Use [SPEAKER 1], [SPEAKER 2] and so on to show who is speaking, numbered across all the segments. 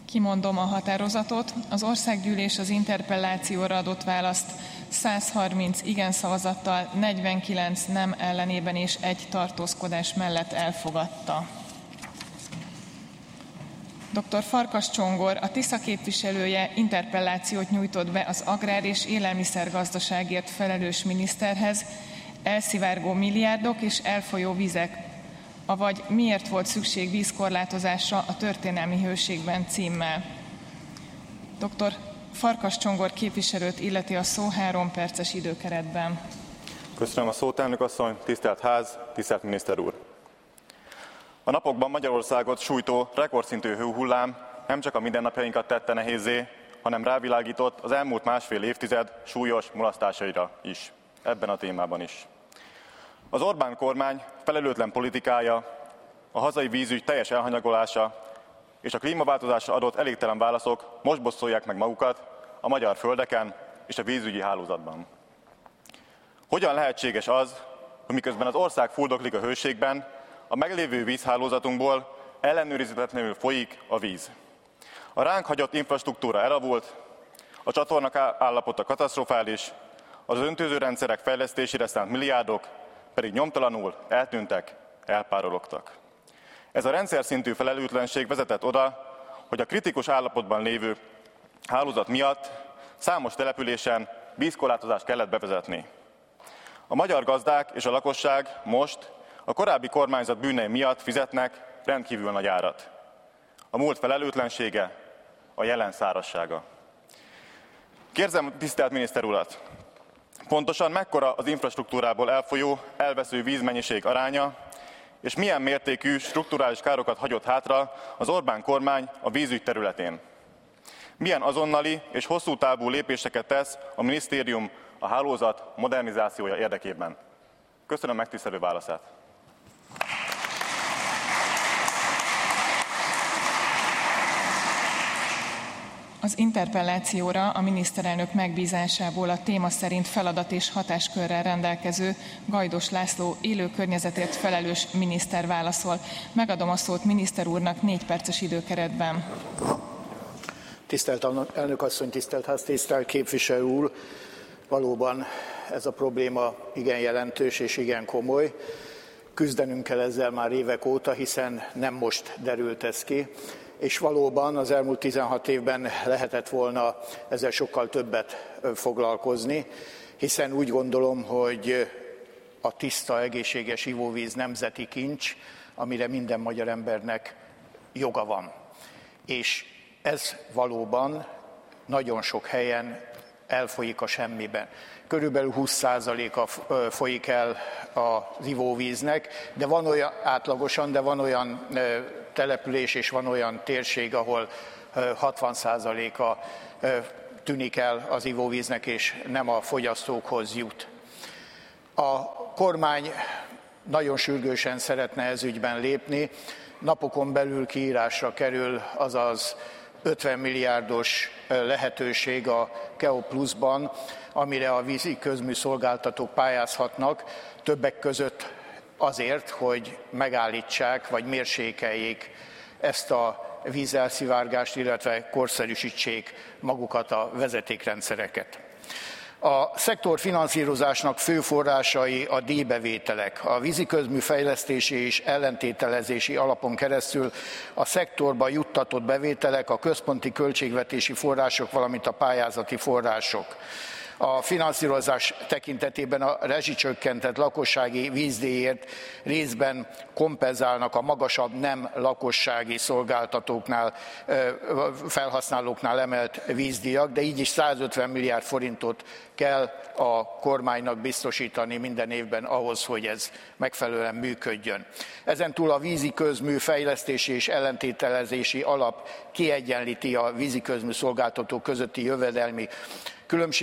[SPEAKER 1] Kimondom a határozatot. Az országgyűlés az interpellációra adott választ 130 igen szavazattal, 49 nem ellenében és 1 tartózkodás mellett elfogadta. Dr. Farkas Csongor, a Tisza képviselője interpellációt nyújtott be az agrár- és élelmiszergazdaságért felelős miniszterhez, elszivárgó milliárdok és elfolyó vizek, avagy miért volt szükség vízkorlátozásra a történelmi hőségben címmel. Dr. Farkas Csongor képviselőt illeti a szó 3 perces időkeretben.
[SPEAKER 2] Köszönöm a szót, elnök asszony, tisztelt ház, tisztelt miniszter úr! A napokban Magyarországot sújtó rekordszintű hőhullám nem csak a mindennapjainkat tette nehézzé, hanem rávilágított az elmúlt másfél évtized súlyos mulasztásaira is, ebben a témában is. Az Orbán kormány felelőtlen politikája, a hazai vízügy teljes elhanyagolása és a klímaváltozásra adott elégtelen válaszok most bosszolják meg magukat a magyar földeken és a vízügyi hálózatban. Hogyan lehetséges az, hogy miközben az ország fuldoklik a hőségben, a meglévő vízhálózatunkból ellenőrizetetlenül folyik a víz? A ránk hagyott infrastruktúra elavult, a csatornák állapota katasztrofális, az öntözőrendszerek fejlesztésére szánt milliárdok pedig nyomtalanul eltűntek, elpárologtak. Ez a rendszer szintű felelőtlenség vezetett oda, hogy a kritikus állapotban lévő hálózat miatt számos településen vízkorlátozást kellett bevezetni. A magyar gazdák és a lakosság most a korábbi kormányzat bűnei miatt fizetnek rendkívül nagy árat. A múlt felelőtlensége, a jelen szárazsága. Kérdezem tisztelt miniszter urat, pontosan mekkora az infrastruktúrából elfolyó, elvesző vízmennyiség aránya, és milyen mértékű strukturális károkat hagyott hátra az Orbán kormány a vízügy területén? Milyen azonnali és hosszú távú lépéseket tesz a minisztérium a hálózat modernizációja érdekében? Köszönöm megtisztelő válaszát.
[SPEAKER 1] Az interpellációra a miniszterelnök megbízásából a téma szerint feladat és hatáskörrel rendelkező Gajdos László élő környezetért felelős miniszter válaszol. Megadom a szót miniszter úrnak 4 perces időkeretben.
[SPEAKER 3] Tisztelt elnök asszony, tisztelt ház, tisztelt képviselő úr! Valóban ez a probléma igen jelentős és igen komoly. Küzdenünk kell ezzel már évek óta, hiszen nem most derült ez ki. És valóban az elmúlt 16 évben lehetett volna ezzel sokkal többet foglalkozni, hiszen úgy gondolom, hogy a tiszta, egészséges ivóvíz nemzeti kincs, amire minden magyar embernek joga van. És ez valóban nagyon sok helyen elfolyik a semmiben. Körülbelül 20%-a folyik el az ivóvíznek, de van olyan átlagosan, de van olyan település és van olyan térség, ahol 60%-a tűnik el az ivóvíznek, és nem a fogyasztókhoz jut. A kormány nagyon sürgősen szeretne ez ügyben lépni. Napokon belül kiírásra kerül az 50 milliárdos lehetőség a KEO Pluszban, amire a vízi közműszolgáltatók pályázhatnak, többek között azért, hogy megállítsák vagy mérsékeljék ezt a vízelszivárgást, illetve korszerűsítsék magukat a vezetékrendszereket. A szektor finanszírozásnak fő forrásai a díjbevételek. A víziközmű fejlesztési és ellentételezési alapon keresztül a szektorba juttatott bevételek, a központi költségvetési források, valamint a pályázati források. A finanszírozás tekintetében a rezsicsökkentett lakossági vízdíjért részben kompenzálnak a magasabb nem lakossági szolgáltatóknál, felhasználóknál emelt vízdíjak, de így is 150 milliárd forintot kell a kormánynak biztosítani minden évben ahhoz, hogy ez megfelelően működjön. Ezen túl a víziközmű fejlesztési és ellentételezési alap kiegyenlíti a víziközmű szolgáltatók közötti jövedelmi különbségeket,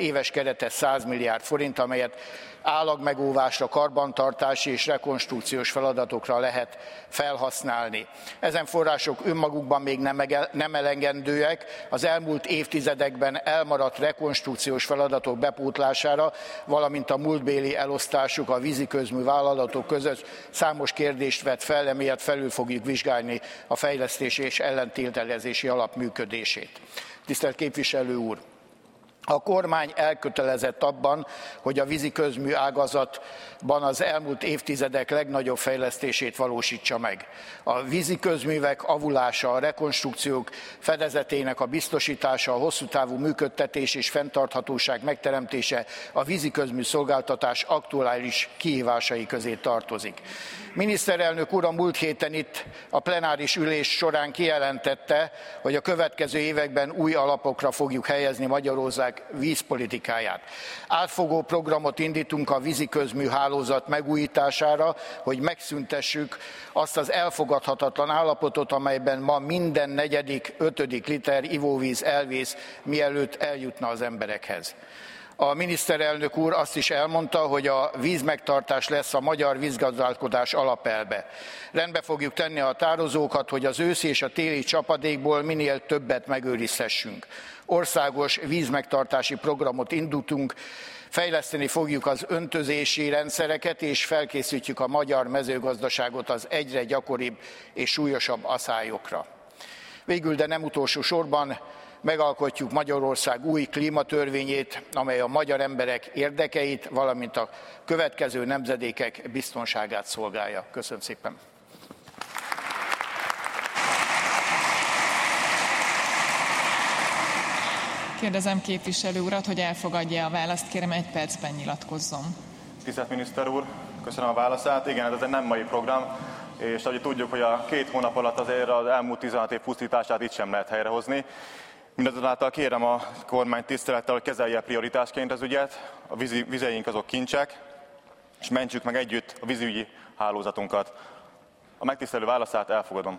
[SPEAKER 3] éves kerete 100 milliárd forint, amelyet állagmegóvásra, karbantartási és rekonstrukciós feladatokra lehet felhasználni. Ezen források önmagukban még nem elegendőek, az elmúlt évtizedekben elmaradt rekonstrukciós feladatok bepótlására, valamint a múltbéli elosztásuk a víziközmű vállalatok között számos kérdést vet fel, emiatt felül fogjuk vizsgálni a fejlesztési és ellentételezési alap működését. Tisztelt képviselő úr! A kormány elkötelezett abban, hogy a víziközmű ágazatban az elmúlt évtizedek legnagyobb fejlesztését valósítsa meg. A víziközművek avulása, a rekonstrukciók fedezetének a biztosítása, a hosszú távú működtetés és fenntarthatóság megteremtése a víziközmű szolgáltatás aktuális kihívásai közé tartozik. Miniszterelnök úr a múlt héten itt a plenáris ülés során kijelentette, hogy a következő években új alapokra fogjuk helyezni Magyarország vízpolitikáját. Átfogó programot indítunk a víziközmű hálózat megújítására, hogy megszüntessük azt az elfogadhatatlan állapotot, amelyben ma minden negyedik, 5. liter ivóvíz elvész, mielőtt eljutna az emberekhez. A miniszterelnök úr azt is elmondta, hogy a vízmegtartás lesz a magyar vízgazdálkodás alapelve. Rendbe fogjuk tenni a tározókat, hogy az őszi és a téli csapadékból minél többet megőrizhessünk. Országos vízmegtartási programot indítunk, fejleszteni fogjuk az öntözési rendszereket, és felkészítjük a magyar mezőgazdaságot az egyre gyakoribb és súlyosabb aszályokra. Végül, de nem utolsó sorban, megalkotjuk Magyarország új klímatörvényét, amely a magyar emberek érdekeit, valamint a következő nemzedékek biztonságát szolgálja. Köszönöm szépen!
[SPEAKER 1] Kérdezem képviselő urat, hogy elfogadja a választ, kérem 1 percben nyilatkozzon.
[SPEAKER 2] Tisztelt miniszter úr, köszönöm a válaszát. Igen, ez egy nem mai program, és ahogy tudjuk, hogy a 2 hónap alatt azért az elmúlt 16 év pusztítását itt sem lehet helyrehozni. Mindazonáltal kérem a kormány tisztelettel, hogy kezelje prioritásként az ügyet, a vizeink azok kincsek, és mentsük meg együtt a vízügyi hálózatunkat. A megtisztelő válaszát elfogadom.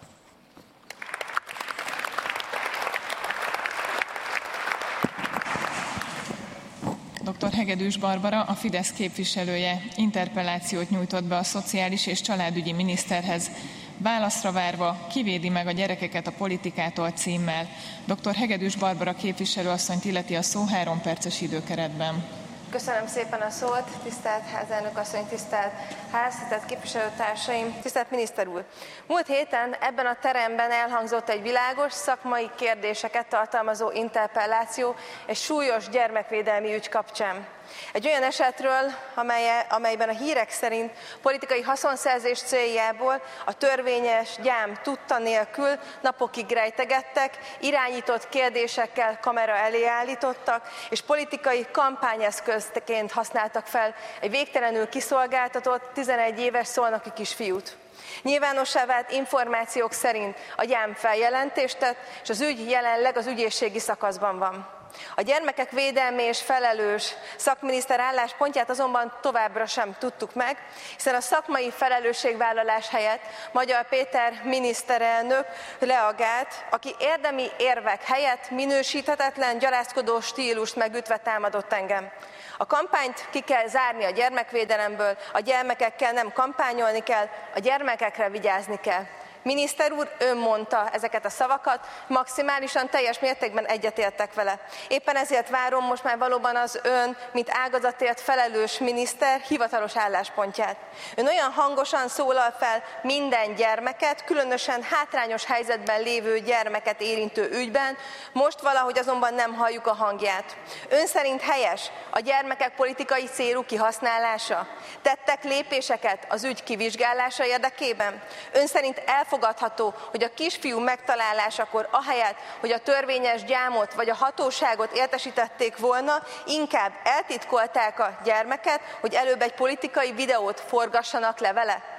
[SPEAKER 1] Dr. Hegedűs Barbara, a Fidesz képviselője interpellációt nyújtott be a szociális és családügyi miniszterhez, válaszra várva kivédi meg a gyerekeket a politikától címmel. Dr. Hegedűs Barbara képviselőasszonyt illeti a szó 3 perces időkeretben.
[SPEAKER 4] Köszönöm szépen a szót, tisztelt házelnök asszony, tisztelt ház, tisztelt képviselőtársaim, tisztelt miniszter úr! Múlt héten ebben a teremben elhangzott egy világos szakmai kérdéseket tartalmazó interpelláció egy súlyos gyermekvédelmi ügy kapcsán. Egy olyan esetről, amelyben a hírek szerint politikai haszonszerzés céljából a törvényes gyám tudta nélkül napokig rejtegettek, irányított kérdésekkel kamera elé állítottak, és politikai kampányeszközként használtak fel egy végtelenül kiszolgáltatott 11 éves szolnoki kisfiút. Nyilvánossá vált információk szerint a gyám feljelentést tett, és az ügy jelenleg az ügyészségi szakaszban van. A gyermekek védelmi és felelős szakminiszter álláspontját azonban továbbra sem tudtuk meg, hiszen a szakmai felelősségvállalás helyett Magyar Péter miniszterelnök reagált, aki érdemi érvek helyett minősíthetetlen, gyalázkodó stílust megütve támadott engem. A kampányt ki kell zárni a gyermekvédelemből, a gyermekekkel nem kampányolni kell, a gyermekekre vigyázni kell. Miniszter úr, ön mondta ezeket a szavakat, maximálisan teljes mértékben egyetértek vele. Éppen ezért várom most már valóban az ön, mint ágazatért felelős miniszter hivatalos álláspontját. Ön olyan hangosan szólal fel minden gyermeket, különösen hátrányos helyzetben lévő gyermeket érintő ügyben, most valahogy azonban nem halljuk a hangját. Ön szerint helyes a gyermekek politikai célú kihasználása? Tettek lépéseket az ügy kivizsgálása érdekében? Ön szerint elfogadható, hogy a kisfiú megtalálásakor ahelyett, hogy a törvényes gyámot vagy a hatóságot értesítették volna, inkább eltitkolták a gyermeket, hogy előbb egy politikai videót forgassanak le vele?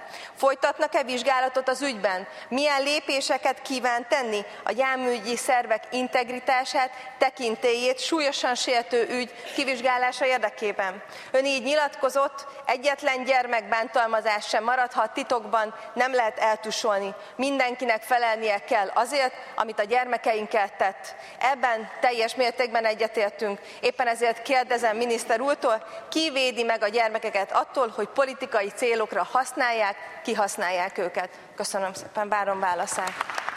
[SPEAKER 4] Folytatnak-e vizsgálatot az ügyben? Milyen lépéseket kíván tenni a járműügyi szervek integritását, tekintélyét súlyosan sértő ügy kivizsgálása érdekében? Ön így nyilatkozott, egyetlen gyermek bántalmazás sem maradhat titokban, nem lehet eltusolni. Mindenkinek felelnie kell azért, amit a gyermekeinkkel tett. Ebben teljes mértékben egyetértünk. Éppen ezért kérdezem miniszter úrtól, ki védi meg a gyermekeket attól, hogy politikai célokra használják, kihasználják őket. Köszönöm szépen, várom válaszát.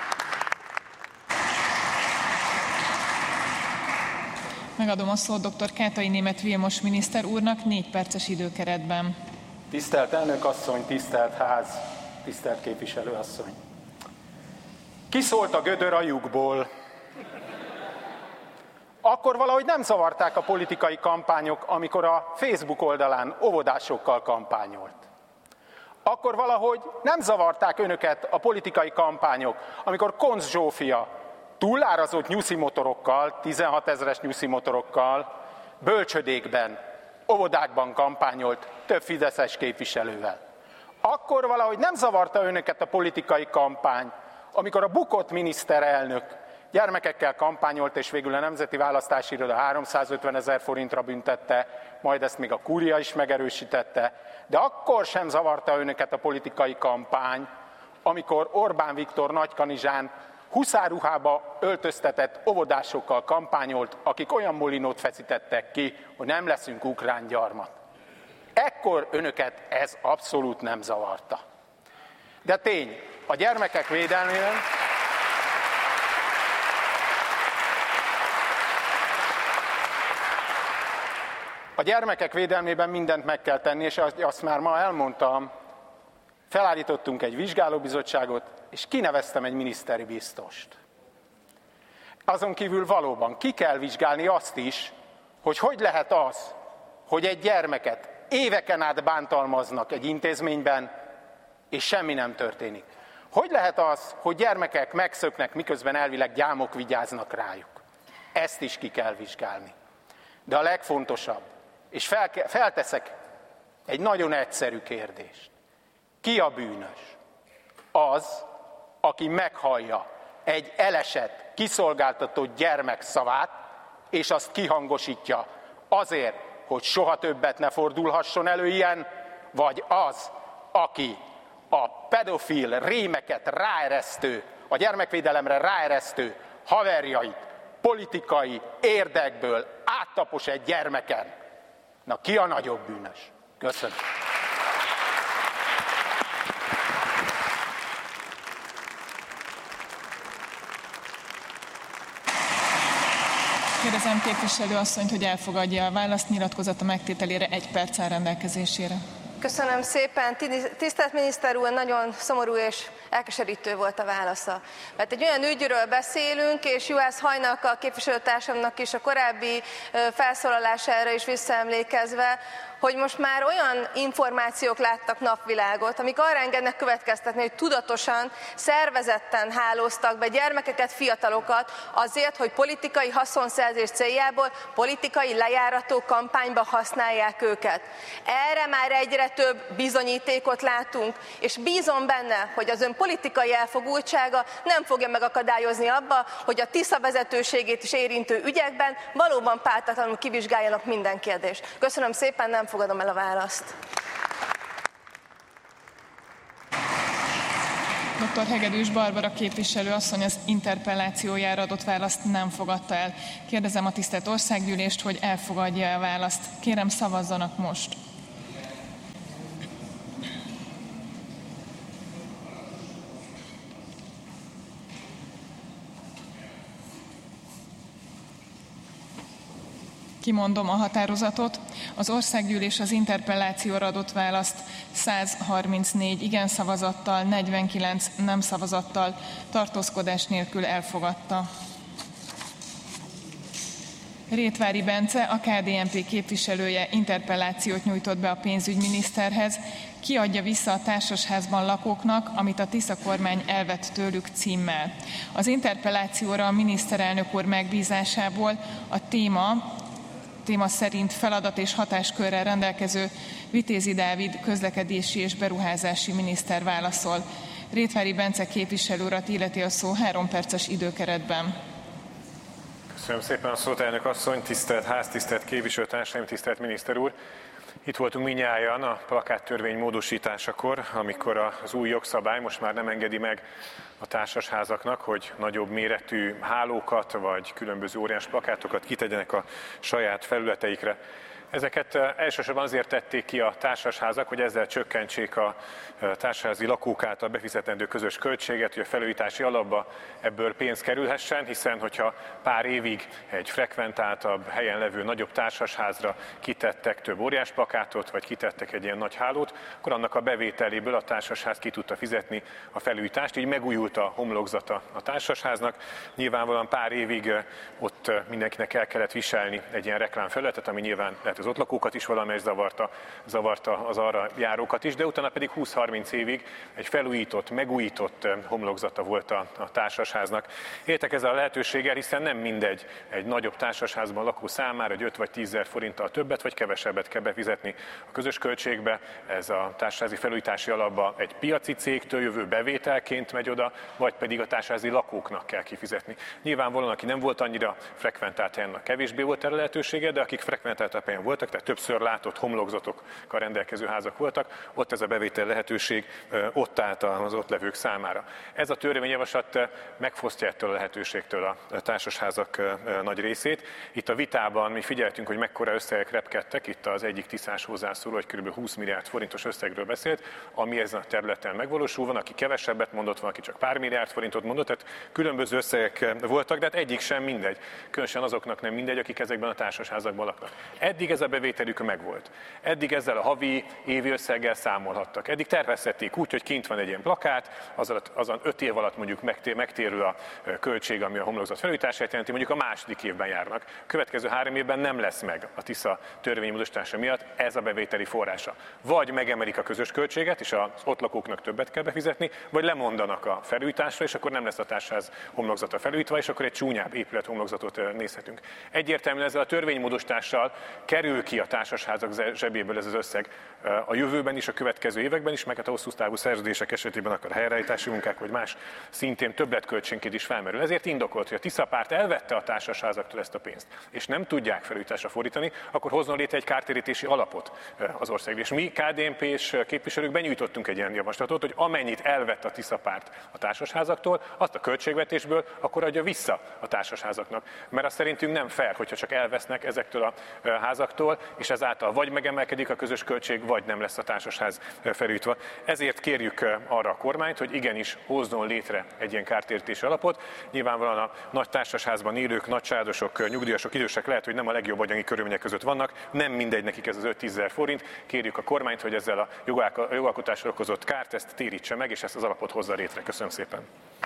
[SPEAKER 1] Megadom a szót dr. Kátai Németh Vilmos miniszter úrnak 4 perces időkeretben.
[SPEAKER 5] Tisztelt elnök asszony, tisztelt ház, tisztelt képviselő asszony. Kiszólt a gödör a lyukból. Akkor valahogy nem zavarták a politikai kampányok, amikor a Facebook oldalán óvodásokkal kampányolt. Akkor valahogy nem zavarták önöket a politikai kampányok, amikor Koncz Zsófia túlárazott nyuszimotorokkal, 16 000-es nyuszimotorokkal, bölcsödékben, óvodákban kampányolt több fideszes képviselővel. Akkor valahogy nem zavarta önöket a politikai kampány, amikor a bukott miniszterelnök gyermekekkel kampányolt, és végül a Nemzeti Választási Iroda 350 000 forintra büntette, majd ezt még a kúria is megerősítette, de akkor sem zavarta önöket a politikai kampány, amikor Orbán Viktor Nagykanizsán huszárruhába öltöztetett óvodásokkal kampányolt, akik olyan molinót feszítettek ki, hogy nem leszünk ukrán gyarmat. Ekkor önöket ez abszolút nem zavarta. De tény, a gyermekek védelmében mindent meg kell tenni, és azt már ma elmondtam, felállítottunk egy vizsgálóbizottságot, és kineveztem egy miniszteri biztost. Azon kívül valóban ki kell vizsgálni azt is, hogy lehet az, hogy egy gyermeket éveken át bántalmaznak egy intézményben, és semmi nem történik. Hogy lehet az, hogy gyermekek megszöknek, miközben elvileg gyámok vigyáznak rájuk? Ezt is ki kell vizsgálni. De a legfontosabb, és felteszek egy nagyon egyszerű kérdést. Ki a bűnös? Az, aki meghallja egy elesett, kiszolgáltatott gyermek szavát, és azt kihangosítja azért, hogy soha többet ne fordulhasson elő ilyen, vagy az, aki a pedofil rémeket ráeresztő, a gyermekvédelemre ráeresztő haverjait politikai érdekből áttapos egy gyermeken. Na, ki a nagyobb bűnös? Köszönöm.
[SPEAKER 1] Kérdezem képviselő asszonyt, hogy elfogadja a választ, nyilatkozata megtételére 1 perc áll rendelkezésére.
[SPEAKER 4] Köszönöm szépen. Tisztelt miniszter úr, nagyon szomorú és elkeserítő volt a válasza. Mert egy olyan ügyről beszélünk, és Juhász Hajnalka képviselőtársamnak is a korábbi felszólalására is visszaemlékezve, hogy most már olyan információk láttak napvilágot, amik arra engednek következtetni, hogy tudatosan, szervezetten hálóztak be gyermekeket, fiatalokat azért, hogy politikai haszonszerzés céljából politikai lejárató kampányba használják őket. Erre már egyre több bizonyítékot látunk, és bízom benne, hogy az ön politikai elfogultsága nem fogja megakadályozni abba, hogy a Tisza vezetőségét is érintő ügyekben valóban pártatlanul kivizsgáljanak minden kérdést. Köszönöm szépen, nem fogadom el a választ.
[SPEAKER 1] Dr. Hegedűs Barbara képviselő asszony az interpellációjára adott választ nem fogadta el. Kérdezem a tisztelt Országgyűlést, hogy elfogadja a választ. Kérem, szavazzanak most. Kimondom a határozatot. Az Országgyűlés az interpellációra adott választ 134 igen szavazattal, 49 nem szavazattal, tartózkodás nélkül elfogadta. Rétvári Bence, a KDNP képviselője interpellációt nyújtott be a pénzügyminiszterhez, kiadja vissza a társasházban lakóknak, amit a Tisza kormány elvett tőlük címmel. Az interpellációra a miniszterelnök úr megbízásából a téma téma szerint feladat és hatáskörrel rendelkező Vitézi Dávid közlekedési és beruházási miniszter válaszol. Rétvári Bence képviselő urat illeti a szó 3 perces időkeretben.
[SPEAKER 6] Köszönöm szépen a szót, elnök asszony, tisztelt ház, tisztelt képviselőtársaim, tisztelt miniszter úr! Itt voltunk mindnyájan a plakáttörvény módosításakor, amikor az új jogszabály most már nem engedi meg a társasházaknak, hogy nagyobb méretű hálókat vagy különböző óriás plakátokat kitegyenek a saját felületeikre. Ezeket elsősorban azért tették ki a társasházak, hogy ezzel csökkentsék a társasházi lakók által befizetendő közös költséget, hogy a felújítási alapba ebből pénz kerülhessen, hiszen hogyha pár évig egy frekventáltabb helyen levő nagyobb társasházra kitettek több óriás plakátot, vagy kitettek egy ilyen nagy hálót, akkor annak a bevételéből a társasház ki tudta fizetni a felújítást, így megújult a homlokzata a társasháznak. Nyilvánvalóan pár évig ott mindenkinek el kellett viselni egy ilyen reklámfelületet, ami nyilván lehet az ott lakókat is valamelyest zavarta az arra járókat is, de utána pedig 20-30 évig egy felújított, megújított homlokzata volt a társasháznak. Éltek ezzel a lehetőséggel, hiszen nem mindegy egy nagyobb társasházban lakó számára, hogy 5 vagy 10 000 forinttal többet vagy kevesebbet kell befizetni a közös költségbe. Ez a társasházi felújítási alapba egy piaci cégtől jövő bevételként megy oda, vagy pedig a társasházi lakóknak kell kifizetni. Nyilvánvalóan, aki nem volt annyira frekventált helyen, kevésbé volt erre lehetősége, de akik frekventáltabb helyen voltak, tehát többször látott homlokzatokkal rendelkező házak voltak, ott ez a bevétel lehetőség ott állt az ott levők számára. Ez a törvényjavaslat megfosztja ettől a lehetőségtől a társasházak nagy részét. Itt a vitában mi figyeltünk, hogy mekkora összegek repkedtek, itt az egyik tisztás hozzászóló, hogy kb. 20 milliárd forintos összegről beszélt, ami ezen a területen megvalósul. Van, aki kevesebbet mondott, van, aki csak pár milliárd forintot mondott, tehát különböző összegek voltak, de hát egyik sem mindegy. Különösen azoknak nem mindegy, akik ezekben a társasházakban laknak. Eddig ez a bevételük megvolt. Eddig ezzel a havi, évi összeggel számolhattak. Eddig tervezhették úgy, hogy kint van egy ilyen plakát, azon 5 év alatt mondjuk megtérül a költség, ami a homlokzat felújítását jelenti, mondjuk a második évben járnak. Következő 3 évben nem lesz meg a Tisza törvénymódosítása miatt ez a bevételi forrása. Vagy megemelik a közös költséget, és az ott lakóknak többet kell befizetni, vagy lemondanak a felújításra, és akkor nem lesz a társasház homlokzata felújítva, és akkor egy csúnyább épület homlokzatot nézhetünk. Egyértelműen ezzel a törvénymódosítással kerül ki a társasházak zsebéből ez az összeg a jövőben is, a következő években is, meg hát a hosszú távú szerződések esetében akár helyreállítási munkák, vagy más szintén többletköltségként is felmerül. Ezért indokolt, hogy a Tisza párt elvette a társasházaktól ezt a pénzt, és nem tudják felújításra fordítani, akkor hozzon létre egy kártérítési alapot az ország. És mi KDNP-s képviselők benyújtottunk egy ilyen javaslatot, hogy amennyit elvett a Tisza párt a társasházaktól, azt a költségvetésből akkor adja vissza a társasházaknak. Mert azt szerintünk nem fair, hogyha csak elvesznek ezektől a házaktól, és ezáltal vagy megemelkedik a közös költség, vagy nem lesz a társasház felújítva. Ezért kérjük arra a kormányt, hogy igenis hozzon létre egy ilyen kártérítési alapot. Nyilvánvalóan a nagy társasházban élők, nagycsaládosok, nyugdíjasok, idősek lehet, hogy nem a legjobb anyagi körülmények között vannak, nem mindegy nekik ez az 5-10 000 forint. Kérjük a kormányt, hogy ezzel a jogalkotásra okozott kárt ezt térítse meg, és ezt az alapot hozza létre. Köszönöm szépen.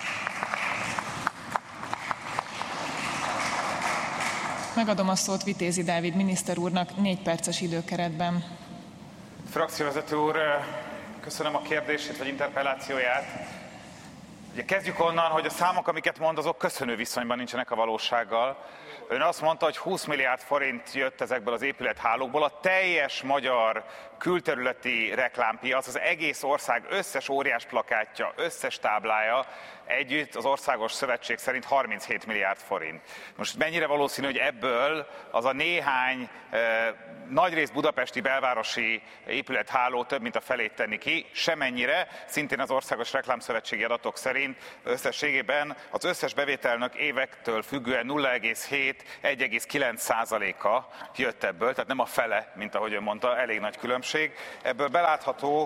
[SPEAKER 1] Megadom a szót Vitézi Dávid miniszter úrnak 4 perces időkeretben.
[SPEAKER 7] Frakcióvezető úr, köszönöm a kérdését vagy interpellációját. Ugye kezdjük onnan, hogy a számok, amiket mond, azok köszönő viszonyban nincsenek a valósággal. Ön azt mondta, hogy 20 milliárd forint jött ezekből az épülethálókból. A teljes magyar külterületi reklámpiac, az egész ország összes óriás plakátja, összes táblája együtt az Országos Szövetség szerint 37 milliárd forint. Most mennyire valószínű, hogy ebből az a néhány nagyrészt budapesti belvárosi épületháló több mint a felét tenni ki? Semennyire, szintén az Országos Reklámszövetségi adatok szerint összességében az összes bevételnek évektől függően 0,7-1,9%-a jött ebből, tehát nem a fele, mint ahogy ön mondta, elég nagy különbség. Ebből belátható,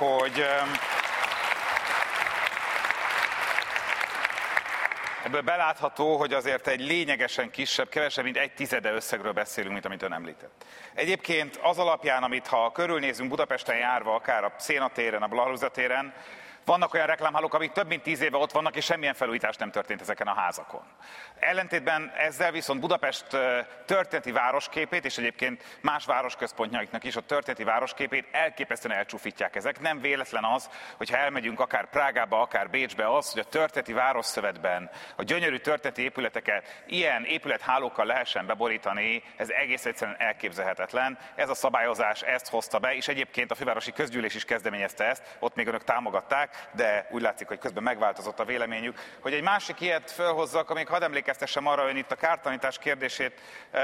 [SPEAKER 7] hogy azért egy lényegesen kisebb, kevesebb, mint 1/10 összegről beszélünk, mint amit ön említett. Egyébként az alapján, amit ha körülnézünk Budapesten járva, akár a Széna téren, a Blahalúza téren, Vannak olyan reklámhálók, amik több mint 10 éve ott vannak, és semmilyen felújítás nem történt ezeken a házakon. Ellentétben ezzel viszont Budapest történeti városképét, és egyébként más városközpontjaiknak is a történeti városképét elképesztően elcsúfítják ezek. Nem véletlen az, hogyha elmegyünk akár Prágába, akár Bécsbe, az, hogy a történeti városszövetben a gyönyörű történeti épületeket ilyen épülethálókkal lehessen beborítani, ez egész egyszerűen elképzelhetetlen. Ez a szabályozás ezt hozta be, és egyébként a fővárosi közgyűlés is kezdeményezte ezt, ott még önök támogatták, de úgy látszik, hogy közben megváltozott a véleményük. Hogy egy másik ilyet fölhozzak, amíg hadd emlékeztessem arra, hogy itt a kártalanítás kérdését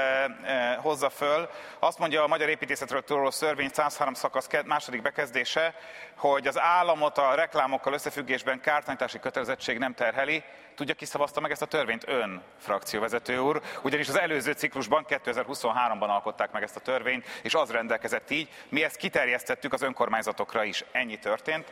[SPEAKER 7] hozza föl. Azt mondja a Magyar Építészetről szóló törvény 103 szakasz második bekezdése, hogy az államot a reklámokkal összefüggésben kártalanítási kötelezettség nem terheli. Tudja, ki szavazta meg ezt a törvényt? Ön, frakcióvezető úr. Ugyanis az előző ciklusban, 2023-ban alkották meg ezt a törvényt, és az rendelkezett így. Mi ezt kiterjesztettük az önkormányzatokra is. Ennyi történt.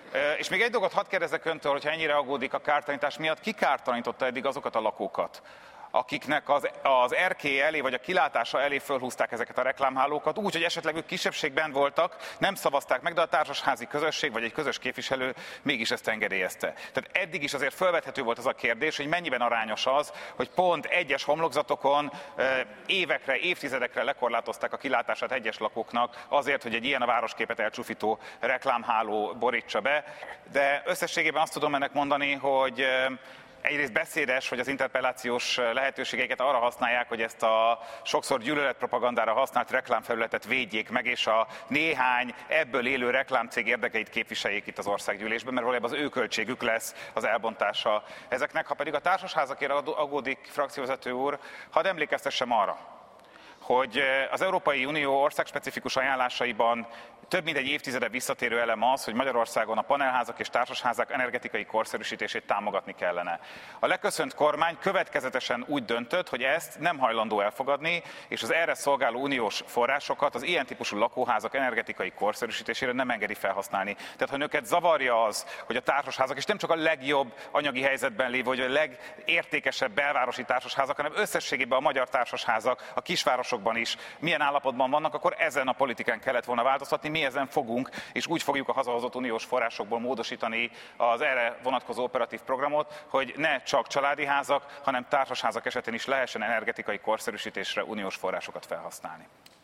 [SPEAKER 7] És még egy dolgot hadd kérdezzek öntől, hogyha ennyire aggódik a kártalanítás miatt, ki kártalanította eddig azokat a lakókat, akiknek az erkély elé, vagy a kilátása elé fölhúzták ezeket a reklámhálókat, úgy, hogy esetleg ők kisebbségben voltak, nem szavazták meg, de a társasházi közösség, vagy egy közös képviselő mégis ezt engedélyezte. Tehát eddig is azért felvethető volt az a kérdés, hogy mennyiben arányos az, hogy pont egyes homlokzatokon évekre, évtizedekre lekorlátozták a kilátását egyes lakóknak azért, hogy egy ilyen a városképet elcsúfító reklámháló borítsa be. De összességében azt tudom ennek mondani, hogy egyrészt beszédes, hogy az interpellációs lehetőségeiket arra használják, hogy ezt a sokszor gyűlöletpropagandára használt reklámfelületet védjék meg, és a néhány ebből élő reklámcég érdekeit képviseljék itt az országgyűlésben, mert valójában az ő költségük lesz az elbontása ezeknek. Ha pedig a társasházakért aggódik, frakcióvezető úr, hadd emlékeztessem arra, hogy az Európai Unió országspecifikus ajánlásaiban több mint egy évtizede visszatérő elem az, hogy Magyarországon a panelházak és társasházak energetikai korszerűsítését támogatni kellene. A leköszönt kormány következetesen úgy döntött, hogy ezt nem hajlandó elfogadni, és az erre szolgáló uniós forrásokat az ilyen típusú lakóházak energetikai korszerűsítésére nem engedi felhasználni. Tehát, ha önöket zavarja az, hogy a társasházak, és nem csak a legjobb anyagi helyzetben lévő, vagy a legértékesebb belvárosi társasházak, hanem összességében a magyar társasházak a kisvárosokban is milyen állapotban vannak, akkor ezen a politikán kellett volna változtatni. Mi ezen fogunk, és úgy fogjuk a hazahozott uniós forrásokból módosítani az erre vonatkozó operatív programot, hogy ne csak családi házak, hanem társasházak esetén is lehessen energetikai korszerűsítésre uniós forrásokat felhasználni.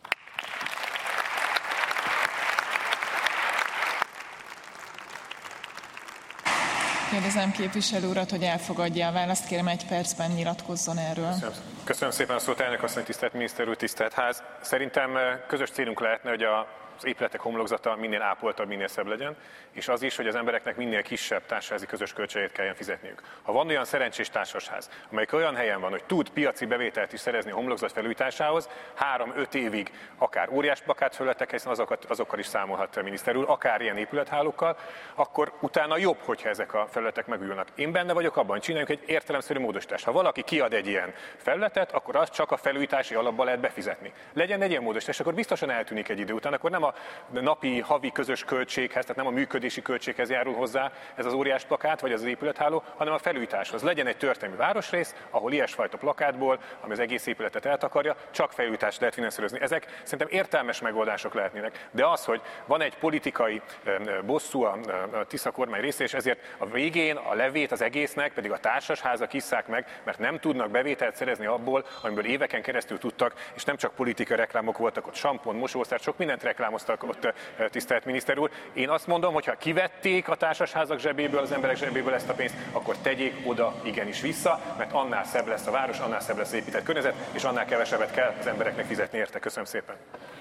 [SPEAKER 1] Kérdezem képviselő urat, hogy elfogadja a választ, kérem 1 percben nyilatkozzon erről.
[SPEAKER 6] Köszönöm szépen a szót, elnök asszony, tisztelt miniszter úr, tisztelt ház. Szerintem közös célunk lehetne, hogy az épületek homlokzata minél ápoltabb, minél szebb legyen, és az is, hogy az embereknek minél kisebb társasházi közös költségét kelljen fizetniük. Ha van olyan szerencsés társasház, amelyik olyan helyen van, hogy tud piaci bevételt is szerezni a homlokzat felújításához, 3-5 évig akár óriás plakátfelületek, hiszen azokkal is számolhat a miniszter úr, akár ilyen épülethálókkal, akkor utána jobb, hogyha ezek a felületek megújulnak. Én benne vagyok abban, csináljuk egy értelemszerű módosítást. Ha valaki kiad egy ilyen felületet, akkor azt csak a felújítási alapba lehet befizetni. Legyen egy ilyen módosítás, akkor biztosan eltűnik egy idő után, akkor nem a napi, havi közös költséghez, tehát nem a működési költséghez járul hozzá ez az óriás plakát, vagy az épületháló, hanem a felújításhoz. Legyen egy történelmi városrész, ahol ilyesfajta plakátból, ami az egész épületet eltakarja, csak felújítást lehet finanszírozni. Ezek szerintem értelmes megoldások lehetnének. De az, hogy van egy politikai bosszú a Tisza kormány részéről, és ezért a végén a levét az egésznek pedig a társasházak isszák meg, mert nem tudnak bevételt szerezni abból, amiből éveken keresztül tudtak, és nem csak politikai reklámok voltak ott, sampon, mosószer, sok mindent reklámoztak ott, tisztelt miniszter úr. Én azt mondom, hogy ha kivették a társasházak zsebéből, az emberek zsebéből ezt a pénzt, akkor tegyék oda igenis vissza, mert annál szebb lesz a város, annál szebb lesz az épített környezet, és annál kevesebbet kell az embereknek fizetni érte. Köszönöm szépen.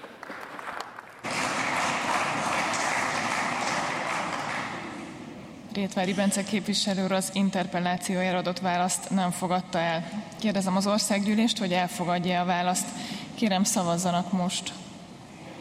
[SPEAKER 1] Rétvári Bence képviselő úr az interpellációjára adott választ nem fogadta el. Kérdezem az országgyűlést, hogy elfogadja a választ. Kérem, szavazzanak most.